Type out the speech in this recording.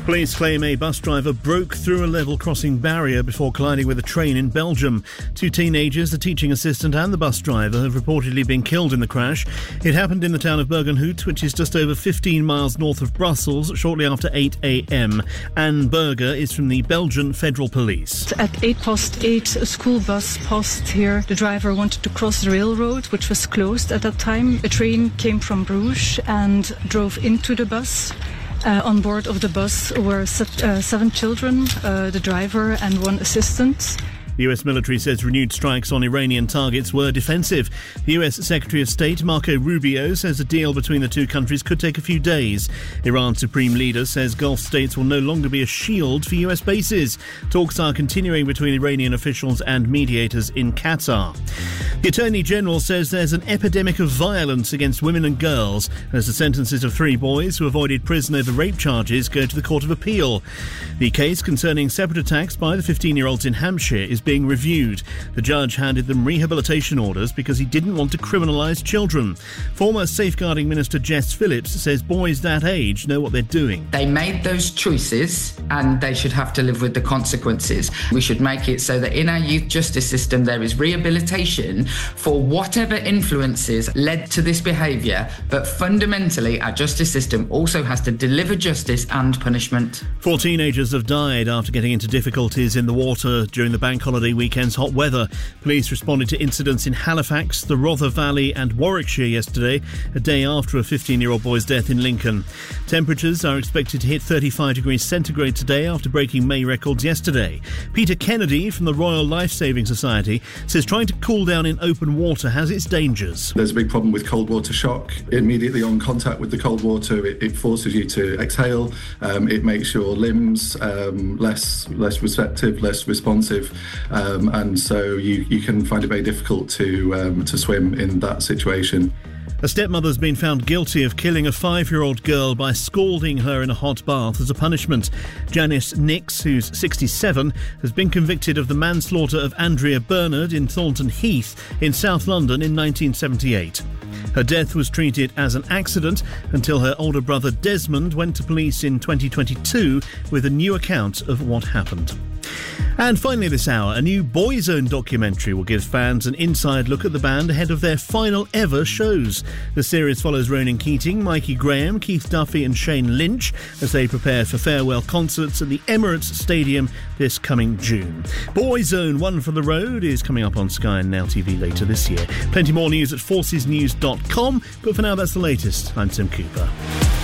Police claim a bus driver broke through a level crossing barrier before colliding with a train in Belgium. 2 teenagers, the teaching assistant and the bus driver, have reportedly been killed in the crash. It happened in the town of Bergenhout, which is just over 15 miles north of Brussels, shortly after 8 a.m. Anne Berger is from the Belgian Federal Police. At 8:08, a school bus passed here. The driver wanted to cross the railroad, which was closed at that time. A train came from Bruges and drove into the bus. On board of the bus were 7 children, the driver and 1 assistant. The US military says renewed strikes on Iranian targets were defensive. The US Secretary of State Marco Rubio says a deal between the two countries could take a few days. Iran's supreme leader says Gulf states will no longer be a shield for US bases. Talks are continuing between Iranian officials and mediators in Qatar. The Attorney General says there's an epidemic of violence against women and girls as the sentences of 3 boys who avoided prison over rape charges go to the Court of Appeal. The case concerning separate attacks by the 15-year-olds in Hampshire is being reviewed. The judge handed them rehabilitation orders because he didn't want to criminalise children. Former Safeguarding Minister Jess Phillips says boys that age know what they're doing. They made those choices and they should have to live with the consequences. We should make it so that in our youth justice system there is rehabilitation for whatever influences led to this behaviour, but fundamentally our justice system also has to deliver justice and punishment. 4 teenagers have died after getting into difficulties in the water during the bank holiday weekend's hot weather. Police responded to incidents in Halifax, the Rother Valley and Warwickshire yesterday, a day after a 15-year-old boy's death in Lincoln. Temperatures are expected to hit 35 degrees centigrade today after breaking May records yesterday. Peter Kennedy from the Royal Life-Saving Society says trying to cool down in open water has its dangers. There's a big problem with cold water shock. Immediately on contact with the cold water, it forces you to exhale. It makes your limbs less receptive, less responsive. And so you can find it very difficult to swim in that situation. A stepmother's been found guilty of killing a 5-year-old girl by scalding her in a hot bath as a punishment. Janice Nix, who's 67, has been convicted of the manslaughter of Andrea Bernard in Thornton Heath in South London in 1978. Her death was treated as an accident until her older brother Desmond went to police in 2022 with a new account of what happened. And finally this hour, a new Boyzone documentary will give fans an inside look at the band ahead of their final ever shows. The series follows Ronan Keating, Mikey Graham, Keith Duffy and Shane Lynch as they prepare for farewell concerts at the Emirates Stadium this coming June. Boyzone One for the Road is coming up on Sky and Now TV later this year. Plenty more news at forcesnews.com, but for now that's the latest. I'm Tim Cooper.